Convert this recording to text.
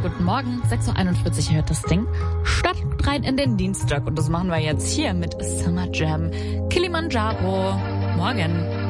guten Morgen. 6.41 Uhr hört das Ding. Startet rein in den Dienstag und das machen wir jetzt hier mit Summer Jam. Kilimanjaro. Morgen.